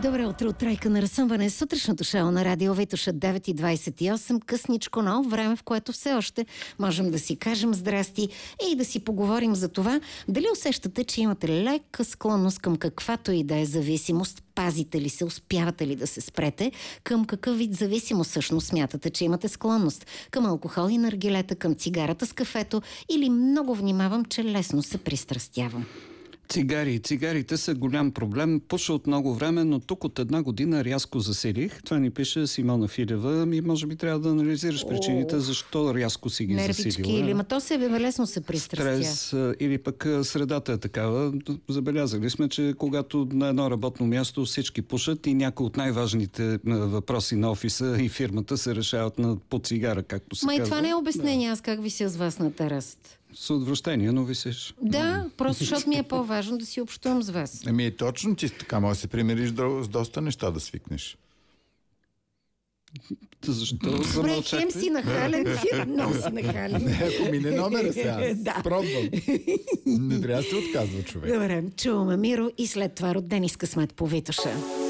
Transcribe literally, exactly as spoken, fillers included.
Добро утро от Тройка на разсъмване. Сутрешното шоу на радио Витоша девет и двайсет и осем. Късничко, но време, в което все още можем да си кажем здрасти и да си поговорим за това дали усещате, че имате лека склонност към каквато и да е зависимост. Пазите ли се, успявате ли да се спрете? Към какъв вид зависимост всъщност смятате, че имате склонност? Към алкохол и наргилета, към цигарата с кафето или много внимавам, че лесно се пристрастявам? Цигари. Цигарите са голям проблем. Пуша от много време, но тук от една година рязко заселих. Това ни пише Симона Филева. И може би трябва да анализираш причините, защо рязко си ги Нервички засилила. или ма то се лесно се пристрастя. Стрес или пък средата е такава. Забелязали сме, че когато на едно работно място всички пушат и някои от най-важните въпроси на офиса и фирмата се решават на по цигара, както се Ма казва. и това не е обяснение. Аз как вися с вас на тераст? С отвращение, но висиш. Да, просто защото ми е по-важно да си общувам с вас. Ами е точно, ти така може да се примириш с доста неща да свикнеш. Защо Добре, замълчахте? хем си нахален, хем много си нахален. Ако мине номера сега, Да. пробвам. Не трябва да се отказва човек. Добре, чуваме Миро и след това роден с късмет по Витоша.